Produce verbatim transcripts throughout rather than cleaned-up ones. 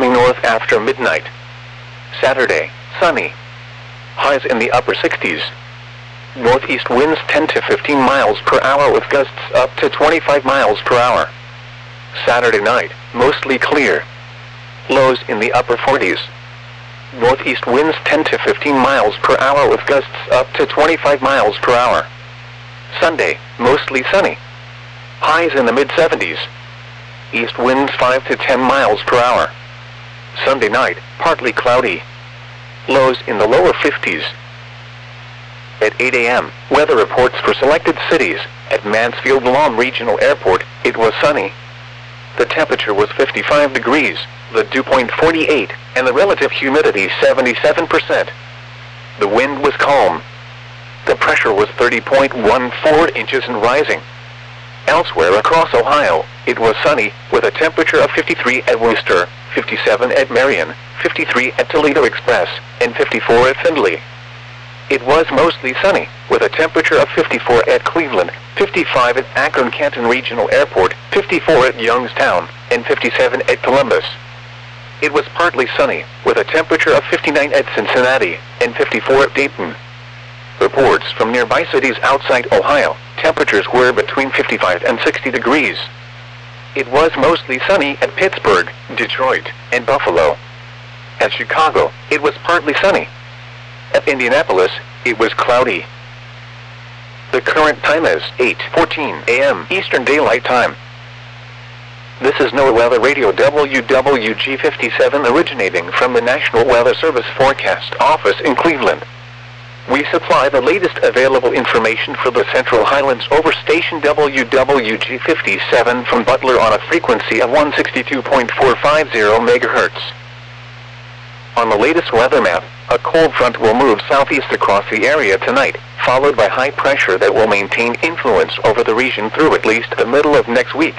becoming north after midnight. Saturday, sunny. Highs in the upper sixties. Northeast winds ten to fifteen miles per hour with gusts up to twenty-five miles per hour. Saturday night, mostly clear. Lows in the upper forties. Northeast winds ten to fifteen miles per hour with gusts up to twenty-five miles per hour. Sunday, mostly sunny. Highs in the mid seventies. East winds five to ten miles per hour. Sunday night, partly cloudy. Lows in the lower fifties. At eight a m, weather reports for selected cities. At Mansfield-Lom Regional Airport, it was sunny. The temperature was fifty-five degrees, the dew point forty-eight, and the relative humidity seventy-seven percent. The wind was calm. The pressure was thirty point one four inches and rising. Elsewhere across Ohio, it was sunny, with a temperature of fifty-three at Wooster, fifty-seven at Marion, fifty-three at Toledo Express, and fifty-four at Findlay. It was mostly sunny, with a temperature of fifty-four at Cleveland, fifty-five at Akron-Canton Regional Airport, fifty-four at Youngstown, and fifty-seven at Columbus. It was partly sunny, with a temperature of fifty-nine at Cincinnati, and fifty-four at Dayton. Reports from nearby cities outside Ohio, temperatures were between fifty-five and sixty degrees. It was mostly sunny at Pittsburgh, Detroit, and Buffalo. At Chicago, it was partly sunny. At Indianapolis, it was cloudy. The current time is eight fourteen a m Eastern Daylight Time. This is NOAA Weather Radio W W G fifty-seven originating from the National Weather Service Forecast Office in Cleveland. We supply the latest available information for the Central Highlands over station W W G fifty-seven from Butler on a frequency of one sixty-two point four five zero megahertz. On the latest weather map, a cold front will move southeast across the area tonight, followed by high pressure that will maintain influence over the region through at least the middle of next week.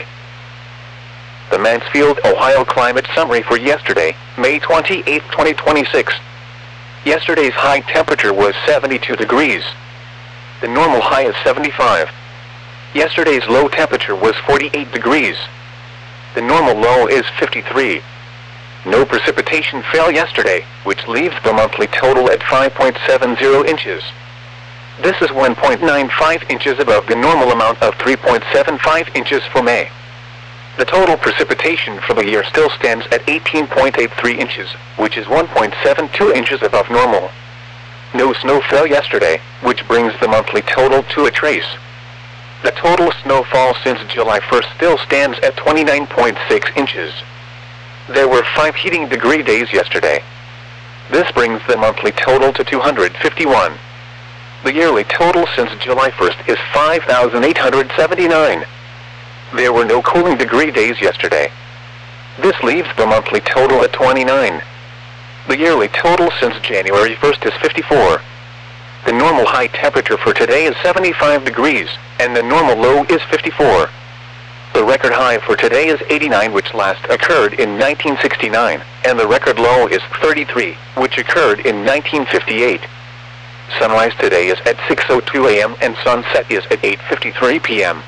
The Mansfield, Ohio Climate Summary for yesterday, May twenty-eighth, twenty twenty-six. Yesterday's high temperature was seventy-two degrees. The normal high is seventy-five. Yesterday's low temperature was forty-eight degrees. The normal low is fifty-three. No precipitation fell yesterday, which leaves the monthly total at five point seven zero inches. This is one point nine five inches above the normal amount of three point seven five inches for May. The total precipitation for the year still stands at eighteen point eight three inches, which is one point seven two inches above normal. No snow fell yesterday, which brings the monthly total to a trace. The total snowfall since July first still stands at twenty-nine point six inches. There were five heating degree days yesterday. This brings the monthly total to two hundred fifty-one. The yearly total since July first is five thousand eight hundred seventy-nine. There were no cooling degree days yesterday. This leaves the monthly total at twenty-nine. The yearly total since January first is fifty-four. The normal high temperature for today is seventy-five degrees, and the normal low is fifty-four. The record high for today is eighty-nine, which last occurred in nineteen sixty-nine, and the record low is thirty-three, which occurred in nineteen fifty-eight. Sunrise today is at six oh two a m and sunset is at eight fifty-three p m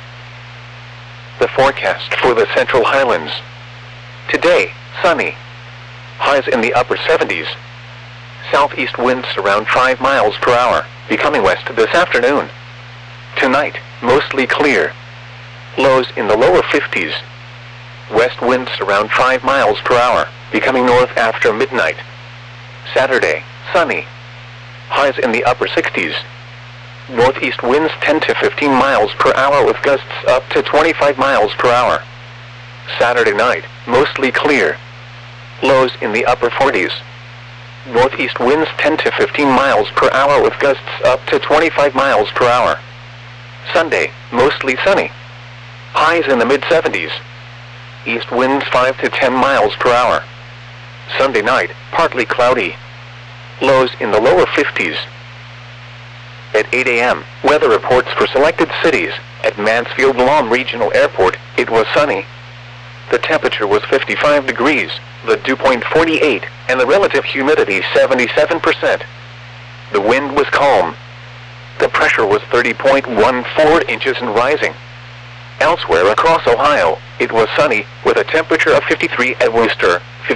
The forecast for the Central Highlands. Today, sunny. Highs in the upper seventies. Southeast winds around five miles per hour, becoming west this afternoon. Tonight, mostly clear. Lows in the lower fifties. West winds around five miles per hour, becoming north after midnight. Saturday, sunny. Highs in the upper sixties. Northeast winds ten to fifteen miles per hour with gusts up to twenty-five miles per hour. Saturday night, mostly clear. Lows in the upper forties. Northeast winds ten to fifteen miles per hour with gusts up to twenty-five miles per hour. Sunday, mostly sunny. Highs in the mid seventies. East winds five to ten miles per hour. Sunday night, partly cloudy. Lows in the lower fifties. At eight a m, weather reports for selected cities. At Mansfield-Lom Regional Airport, it was sunny. The temperature was fifty-five degrees, the dew point forty-eight, and the relative humidity seventy-seven percent. The wind was calm. The pressure was thirty point one four inches and rising. Elsewhere across Ohio, it was sunny, with a temperature of fifty-three at Wooster,